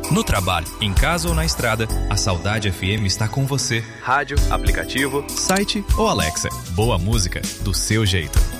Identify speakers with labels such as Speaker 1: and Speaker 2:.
Speaker 1: No trabalho, em casa ou na estrada, a Saudade FM está com você. Rádio, aplicativo, site ou Alexa. Boa música do seu jeito.